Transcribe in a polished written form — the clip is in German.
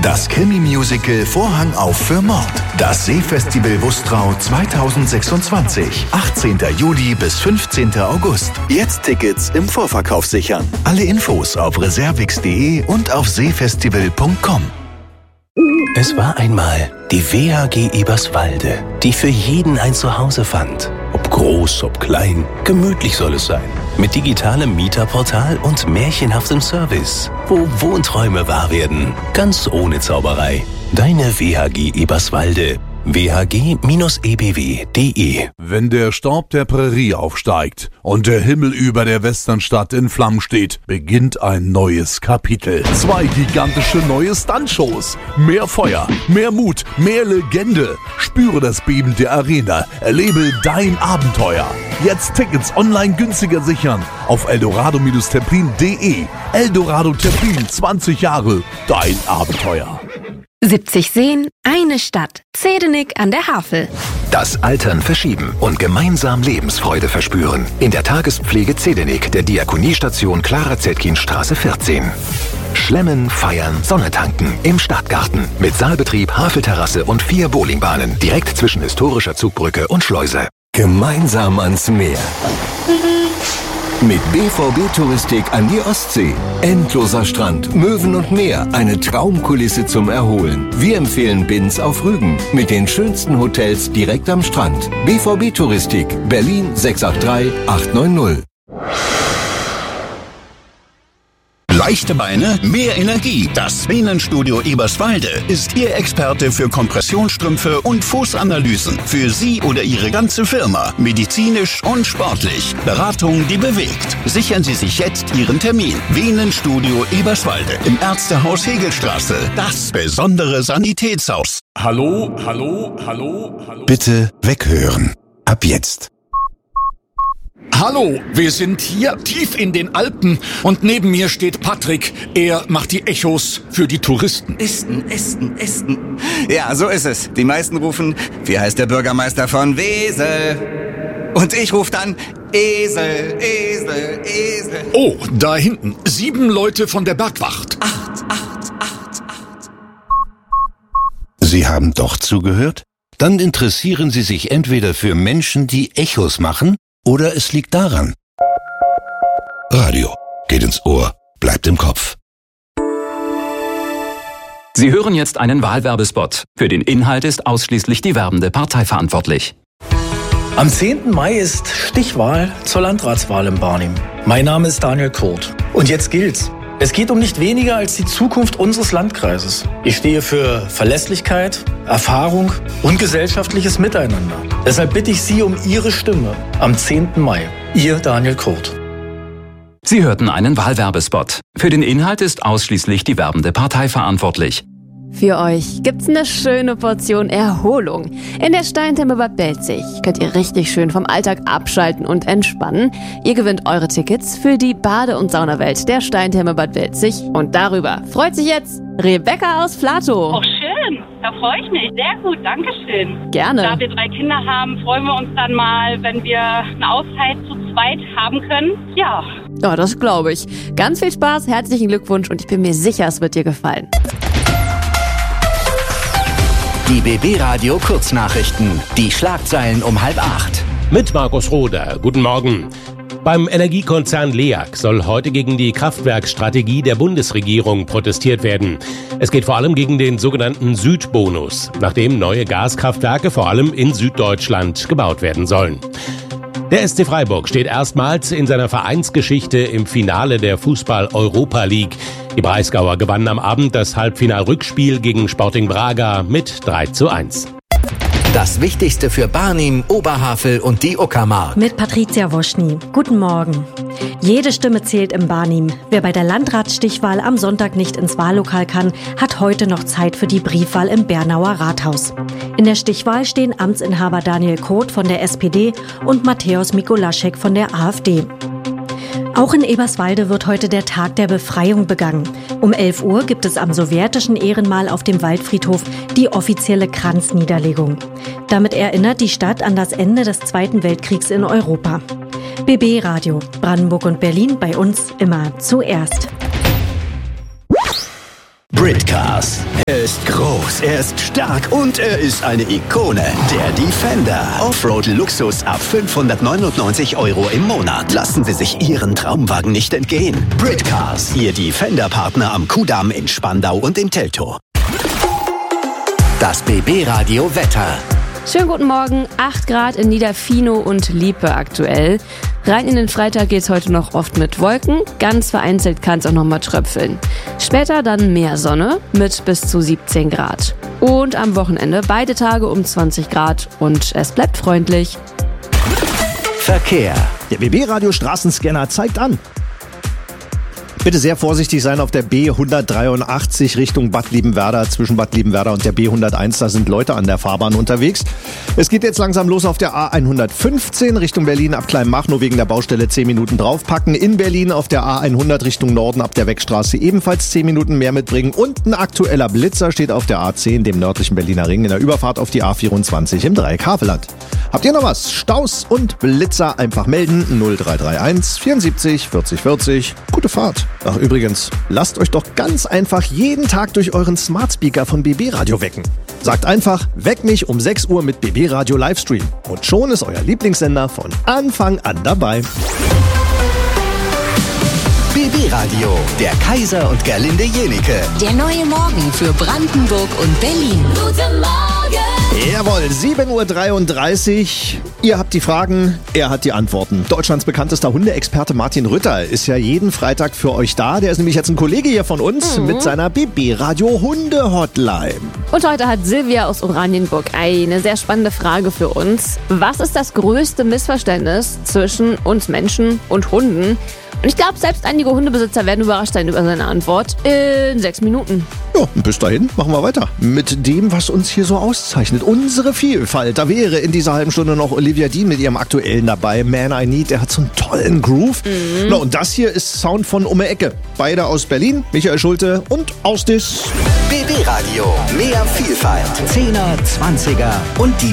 Das Krimi-Musical Vorhang auf für Mord. Das Seefestival Wustrau 2026. 18. Juli bis 15. August. Jetzt Tickets im Vorverkauf sichern. Alle Infos auf reservix.de und auf seefestival.com. Es war einmal die WHG Eberswalde, die für jeden ein Zuhause fand. Ob groß, ob klein, gemütlich soll es sein. Mit digitalem Mieterportal und märchenhaftem Service, wo Wohnträume wahr werden. Ganz ohne Zauberei. Deine WHG Eberswalde. whg-ebw.de. Wenn der Staub der Prärie aufsteigt und der Himmel über der Westernstadt in Flammen steht, beginnt ein neues Kapitel. 2 gigantische neue Stuntshows. Mehr Feuer, mehr Mut, mehr Legende. Spüre das Beben der Arena. Erlebe dein Abenteuer. Jetzt Tickets online günstiger sichern auf eldorado-templin.de. Eldorado Templin, 20 Jahre, dein Abenteuer. 70 Seen, eine Stadt. Zedenik an der Havel. Das Altern verschieben und gemeinsam Lebensfreude verspüren. In der Tagespflege Zedenik der Diakoniestation Clara-Zetkin-Straße 14. Schlemmen, feiern, Sonne tanken im Stadtgarten. Mit Saalbetrieb, Havelterrasse und 4 Bowlingbahnen. Direkt zwischen historischer Zugbrücke und Schleuse. Gemeinsam ans Meer. Mit BVB Touristik an die Ostsee. Endloser Strand, Möwen und Meer. Eine Traumkulisse zum Erholen. Wir empfehlen Binz auf Rügen. Mit den schönsten Hotels direkt am Strand. BVB Touristik. Berlin 683 890. Leichte Beine, mehr Energie. Das Venenstudio Eberswalde ist Ihr Experte für Kompressionsstrümpfe und Fußanalysen. Für Sie oder Ihre ganze Firma. Medizinisch und sportlich. Beratung, die bewegt. Sichern Sie sich jetzt Ihren Termin. Venenstudio Eberswalde im Ärztehaus Hegelstraße. Das besondere Sanitätshaus. Hallo. Bitte weghören. Ab jetzt. Hallo, wir sind hier tief in den Alpen und neben mir steht Patrick. Er macht die Echos für die Touristen. Esten. Ja, so ist es. Die meisten rufen, wie heißt der Bürgermeister von Wesel? Und ich rufe dann, Esel. Oh, da hinten, 7 Leute von der Bergwacht. 8. Sie haben doch zugehört? Dann interessieren Sie sich entweder für Menschen, die Echos machen, oder es liegt daran. Radio geht ins Ohr, bleibt im Kopf. Sie hören jetzt einen Wahlwerbespot. Für den Inhalt ist ausschließlich die werbende Partei verantwortlich. Am 10. Mai ist Stichwahl zur Landratswahl in Barnim. Mein Name ist Daniel Kurt. Und jetzt gilt's. Es geht um nicht weniger als die Zukunft unseres Landkreises. Ich stehe für Verlässlichkeit, Erfahrung und gesellschaftliches Miteinander. Deshalb bitte ich Sie um Ihre Stimme am 10. Mai. Ihr Daniel Kurt. Sie hörten einen Wahlwerbespot. Für den Inhalt ist ausschließlich die werbende Partei verantwortlich. Für euch gibt's eine schöne Portion Erholung. In der Steintherme Bad Belzig könnt ihr richtig schön vom Alltag abschalten und entspannen. Ihr gewinnt eure Tickets für die Bade- und Saunawelt der Steintherme Bad Belzig. Und darüber freut sich jetzt Rebecca aus Flatow. Oh, schön. Da freue ich mich. Sehr gut. Dankeschön. Gerne. Da wir 3 Kinder haben, freuen wir uns dann mal, wenn wir eine Auszeit zu zweit haben können. Ja. Ja, das glaube ich. Ganz viel Spaß, herzlichen Glückwunsch und ich bin mir sicher, es wird dir gefallen. Die BB Radio Kurznachrichten. Die Schlagzeilen um 7:30. Mit Markus Roder. Guten Morgen. Beim Energiekonzern LEAG soll heute gegen die Kraftwerkstrategie der Bundesregierung protestiert werden. Es geht vor allem gegen den sogenannten Südbonus, nachdem neue Gaskraftwerke vor allem in Süddeutschland gebaut werden sollen. Der SC Freiburg steht erstmals in seiner Vereinsgeschichte im Finale der Fußball-Europa League. Die Breisgauer gewannen am Abend das Halbfinal-Rückspiel gegen Sporting Braga mit 3:1. Das Wichtigste für Barnim, Oberhavel und die Uckermark. Mit Patricia Woschny. Guten Morgen. Jede Stimme zählt im Barnim. Wer bei der Landratsstichwahl am Sonntag nicht ins Wahllokal kann, hat heute noch Zeit für die Briefwahl im Bernauer Rathaus. In der Stichwahl stehen Amtsinhaber Daniel Koth von der SPD und Mateusz Mikulaschek von der AfD. Auch in Eberswalde wird heute der Tag der Befreiung begangen. Um 11 Uhr gibt es am sowjetischen Ehrenmal auf dem Waldfriedhof die offizielle Kranzniederlegung. Damit erinnert die Stadt an das Ende des Zweiten Weltkriegs in Europa. BB Radio, Brandenburg und Berlin, bei uns immer zuerst. Britcars. Er ist groß, er ist stark und er ist eine Ikone. Der Defender. Offroad-Luxus ab 599 € im Monat. Lassen Sie sich Ihren Traumwagen nicht entgehen. Britcars, Ihr Defender-Partner am Kudamm in Spandau und im Teltow. Das BB-Radio Wetter. Schönen guten Morgen, 8 Grad in Niederfino und Liepe aktuell. Rein in den Freitag geht's heute noch oft mit Wolken, ganz vereinzelt kann es auch noch mal tröpfeln. Später dann mehr Sonne mit bis zu 17 Grad. Und am Wochenende beide Tage um 20 Grad und es bleibt freundlich. Verkehr. Der BB-Radio Straßenscanner zeigt an. Bitte sehr vorsichtig sein auf der B183 Richtung Bad Liebenwerda. Zwischen Bad Liebenwerda und der B101, da sind Leute an der Fahrbahn unterwegs. Es geht jetzt langsam los auf der A115 Richtung Berlin ab Kleinmachnow wegen der Baustelle 10 Minuten draufpacken. In Berlin auf der A100 Richtung Norden ab der Wegstraße ebenfalls 10 Minuten mehr mitbringen. Und ein aktueller Blitzer steht auf der A10, dem nördlichen Berliner Ring, in der Überfahrt auf die A24 im Dreieck-Havelland. Habt ihr noch was? Staus und Blitzer einfach melden. 0331 74 40 40. Gute Fahrt. Ach übrigens, lasst euch doch ganz einfach jeden Tag durch euren Smart Speaker von BB Radio wecken. Sagt einfach, weck mich um 6 Uhr mit BB Radio Livestream. Und schon ist euer Lieblingssender von Anfang an dabei. BB Radio, der Kaiser und Gerlinde Jenike. Der neue Morgen für Brandenburg und Berlin. Guten Morgen! Jawohl, 7.33 Uhr. Ihr habt die Fragen, er hat die Antworten. Deutschlands bekanntester Hundeexperte Martin Rütter ist ja jeden Freitag für euch da. Der ist nämlich jetzt ein Kollege hier von uns mit seiner BB-Radio Hunde-Hotline. Und heute hat Silvia aus Oranienburg eine sehr spannende Frage für uns. Was ist das größte Missverständnis zwischen uns Menschen und Hunden? Und ich glaube, selbst einige Hundebesitzer werden überrascht sein über seine Antwort in 6 Minuten. Ja, bis dahin machen wir weiter mit dem, was uns hier so auszeichnet. Unsere Vielfalt. Da wäre in dieser halben Stunde noch Olivia Dean mit ihrem aktuellen dabei. Man I Need, der hat so einen tollen Groove. Na, und das hier ist Sound von Um die Ecke. Beide aus Berlin, Michael Schulte und Ausdis. BB Radio, mehr Vielfalt. 10er, 20er und die